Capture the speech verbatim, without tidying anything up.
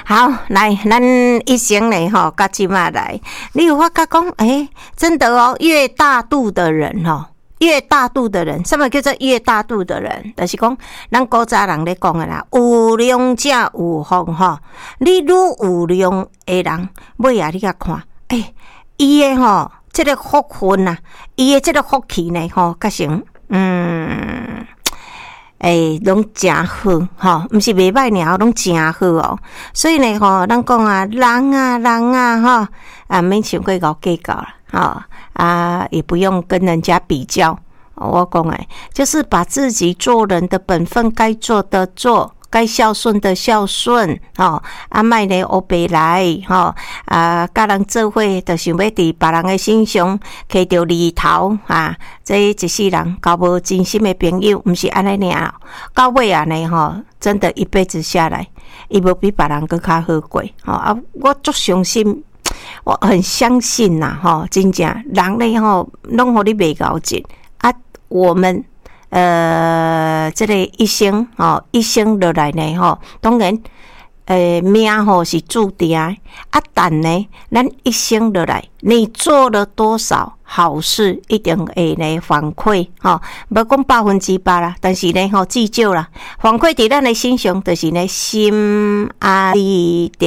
好，来，咱一生呢吼，到即马来，你有发觉讲，诶，真的哦，越大度的人吼。越大度的人，什么叫做越大度的人？就是讲，咱古早人咧讲的啦，有量才有福吼。你愈有量的人，尾啊，你甲看，诶，伊的吼，这个福分啊，伊的这个福气呢，吼，较成，嗯，诶，拢真好吼，毋是袂歹尔，拢真好哦。所以呢，吼，咱讲啊，人啊，人啊，吼，啊，免想过搞计较啦。哦啊，也不用跟人家比较。我讲哎，就是把自己做人的本分该做的做，该孝顺的孝顺。哦，啊，莫咧黑白来。吼、哦、啊，甲人做伙，就想要伫别人的身上摕到利头啊！这一世人交无真心的朋友，毋是安尼尔。到尾啊呢，吼，真的一辈子下来，伊无比别人更较好过。吼、哦、啊，我足相信。我很相信呐，吼，真正人类吼，拢互你袂咬紧啊。我们呃，这个一生吼，一生落来呢，吼，当然，呃，命吼是注定啊，但呢，咱一生落来，你做了多少好事，一定会呢反馈，吼，无讲百分之百啦，但是呢，吼，至少啦，反馈伫咱的身上，就是呢心安理得。